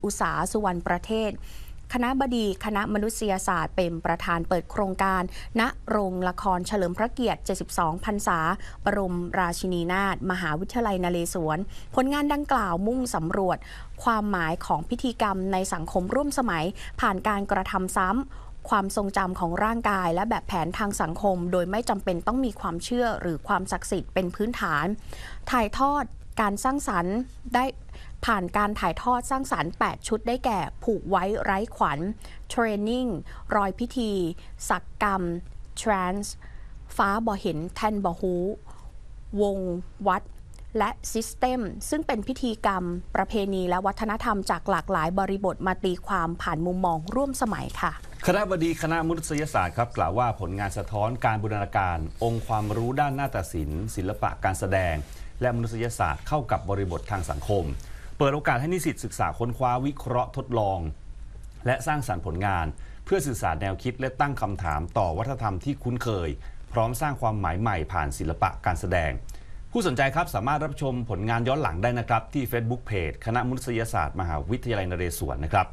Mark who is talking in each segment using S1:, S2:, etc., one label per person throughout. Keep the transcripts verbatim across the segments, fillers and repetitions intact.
S1: อุษาสุวรรณประเทศคณบดีคณะมนุษยศาสตร์เป็นประธานเปิดโครงการณโรงละครเฉลิมพระเกียรติเจ็ดสิบสองพรรษาบรมราชินีนาถมหาวิทยาลัยนเรศวรผลงานดังกล่าวมุ่งสำรวจความหมายของพิธีกรรมในสังคมร่วมสมัยผ่านการกระทำซ้ำความทรงจำของร่างกายและแบบแผนทางสังคมโดยไม่จำเป็นต้องมีความเชื่อหรือความศักดิ์สิทธิ์เป็นพื้นฐานถ่ายทอดการสร้างสรรค์ได้ผ่านการถ่ายทอดสร้างสรรค์แปดชุดได้แก่ผูกไว้ไร้ขวัญ เทรนนิ่ง รอยพิธี สักกรรม ทรานส์ ฟ้าบ่เห็นแทนบ่ฮูวงวัดและซิสเต็มซึ่งเป็นพิธีกรรมประเพณีและวัฒนธรรมจากหลากหลายบริบทมาตีความผ่านมุมมองร่วมสมัยค่ะ
S2: คณบดีคณะมนุษยศาสตร์ครับกล่าวว่าผลงานสะท้อนการบูรณาการองค์ความรู้ด้านนาฏศิลป์ศิลปะการแสดงและมนุษยศาสตร์เข้ากับบริบททางสังคมเปิดโอกาสให้นิสิตศึกษาค้นคว้าวิเคราะห์ทดลองและสร้างสรรค์ผลงานเพื่อสื่อสารแนวคิดและตั้งคำถามต่อวัฒนธรรมที่คุ้นเคยพร้อมสร้างความหมายใหม่ผ่านศิลปะการแสดงผู้สนใจครับสามารถรับชมผลงานย้อนหลังได้นะครับที่ Facebook Page คณะมนุษยศาสตร์มหาวิทยาลัยนเรศวรนะครับ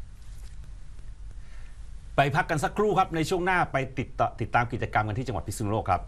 S2: ไปพักกันสักครู่ครับในช่วงหน้าไปติดต่อติดตามกิจกรรมกันที่จังหวัดพิษณุโลกครับ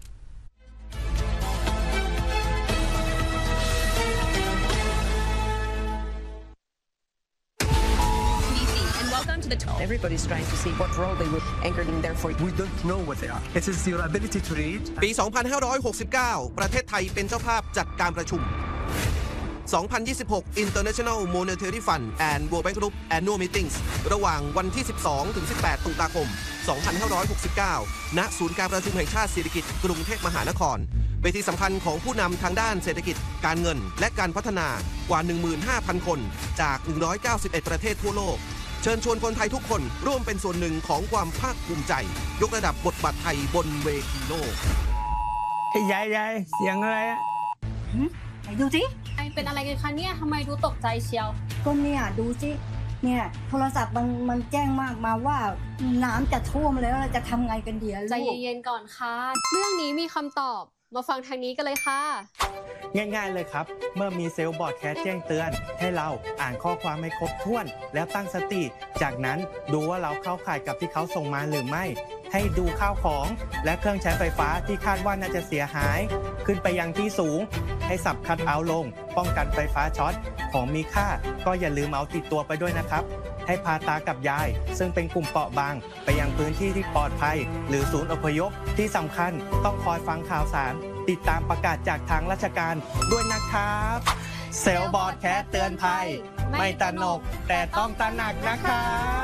S3: Everybody's trying to see what role they were anchored in there for.
S4: We don't know what they are. It is your ability to read.
S5: ปี สองพันห้าร้อยหกสิบเก้า ประเทศไทยเป็นเจ้าภาพจัดการประชุม สองพันยี่สิบหก International Monetary Fund and World Bank Group Annual Meetings ระหว่างวันที่ สิบสองถึงสิบแปด ตุลาคม สองพันห้าร้อยหกสิบเก้า ณ ศูนย์การประชุมแห่งชาติเศรษฐกิจกรุงเทพมหานครเวทีสำคัญของผู้นำทางด้านเศรษฐกิจการเงินและการพัฒนากว่า หนึ่งหมื่นห้าพัน คนจาก หนึ่งร้อยเก้าสิบเอ็ด ประเทศทั่วโลกเชิญชวนคนไทยทุกคนร่วมเป็นส่วนหนึ่งของความภาคภูมิใจยกระดับบทบาทไทยบนเวทีโลก
S4: ไอ้ยายยายเสียงอะไรอะ
S6: ไหนดูสิ
S7: ไอเป็นอะไรกันคะเนี่ยทำไมดูตกใจเชียว
S6: ก็เนี่ยดูสิเนี่ยโทรศัพท์มันมันแจ้งมากมาว่าน้ำจะท่วมแล้วเราจะทำไงกันดีลูก
S7: ใจเย็นๆก่อนค่ะเรื่องนี้มีคำตอบมาฟังทางนี้กันเลยค่ะ
S8: ง่ายๆเลยครับเมื่อมีเซลล์บอร์ดแคสแจ้งเตือนให้เราอ่านข้อความให้ครบถ้วนแล้วตั้งสติจากนั้นดูว่าเราเข้าข่ายกับที่เขาส่งมาหรือไม่ให้ดูข้าวของและเครื่องใช้ไฟฟ้าที่คาดว่าน่าจะเสียหายขึ้นไปยังที่สูงให้สับคัทเอาท์ลงป้องกันไฟฟ้าช็อตของมีค่าก็อย่าลืมเอาติดตัวไปด้วยนะครับให้พาตากับยายซึ่งเป็นกลุ่มเปราะบางไปยังพื้นที่ที่ปลอดภัยหรือศูนย์อพยพที่สำคัญต้องคอยฟังข่าวสารติดตามประกาศจากทางราชการด้วยนะครับเซลล์บอร์ดแคสเตือนภัยไม่ตระหนกแต่ต้องตระหนักนะครับ